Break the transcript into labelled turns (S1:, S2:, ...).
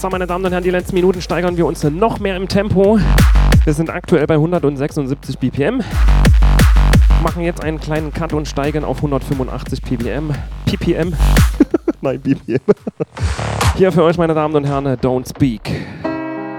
S1: So, meine Damen und Herren, die letzten Minuten steigern wir uns noch mehr im Tempo. Wir sind aktuell bei 176 BPM. Machen jetzt einen kleinen Cut und steigen auf 185 ppm. Nein, BPM. Hier für euch, meine Damen und Herren, Don't Speak.